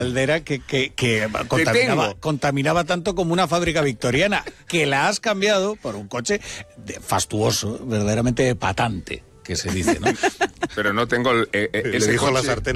Caldera que contaminaba tanto como una fábrica victoriana, que la has cambiado por un coche fastuoso, verdaderamente patante, que se dice, ¿no? Pero no tengo Le dijo la sartén